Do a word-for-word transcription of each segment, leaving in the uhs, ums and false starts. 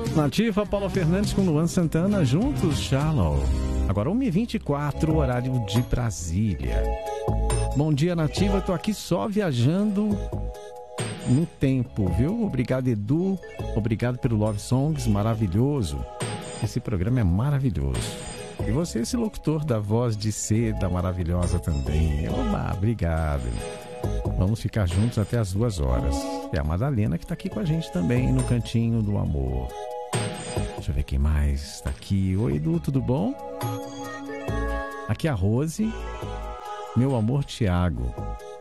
Nativa, Paulo Fernandes com Luan Santana, juntos, Shallow. Agora uma e vinte e quatro, horário de Brasília. Bom dia, Nativa, tô aqui só viajando no tempo, viu? Obrigado, Edu, obrigado pelo Love Songs, maravilhoso. Esse programa é maravilhoso. E você, esse locutor da voz de seda maravilhosa também. Oba, obrigado. Vamos ficar juntos até as duas horas. É a Madalena que está aqui com a gente também no Cantinho do Amor. Deixa eu ver quem mais está aqui. Oi, Edu, tudo bom? Aqui é a Rose. Meu amor, Tiago.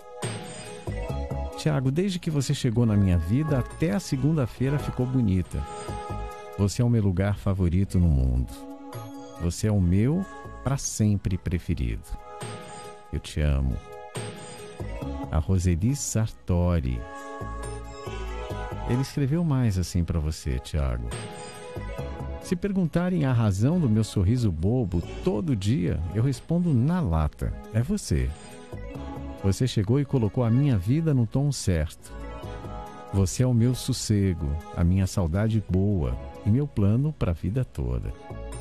Tiago, desde que você chegou na minha vida, até a segunda-feira ficou bonita. Você é o meu lugar favorito no mundo. Você é o meu para sempre preferido. Eu te amo. A Roseli Sartori. Ele escreveu mais assim para você, Tiago. Se perguntarem a razão do meu sorriso bobo todo dia, eu respondo na lata. É você. Você chegou e colocou a minha vida no tom certo. Você é o meu sossego, a minha saudade boa e meu plano para a vida toda.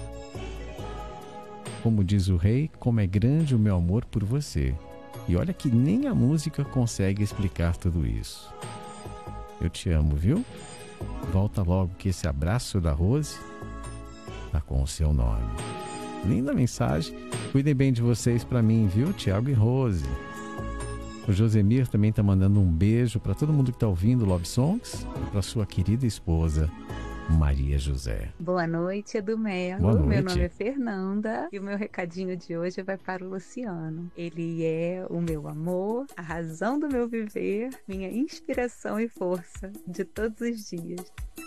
Como diz o rei, como é grande o meu amor por você. E olha que nem a música consegue explicar tudo isso. Eu te amo, viu? Volta logo que esse abraço da Rose tá com o seu nome. Linda mensagem. Cuidem bem de vocês pra mim, viu? Tiago e Rose. O Josemir também tá mandando um beijo pra todo mundo que tá ouvindo Love Songs e pra sua querida esposa, Maria José. Boa noite, Edu Melo. Boa noite. Meu nome é Fernanda e o meu recadinho de hoje vai para o Luciano. Ele é o meu amor, a razão do meu viver, minha inspiração e força de todos os dias.